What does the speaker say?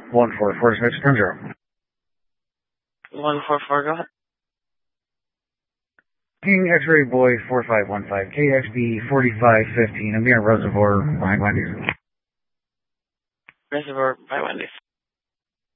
144-610. 144, go ahead. King X-Ray Boy 4515, KXB 4515. I'm near Reservoir by Wendy's. Reservoir by Wendy's.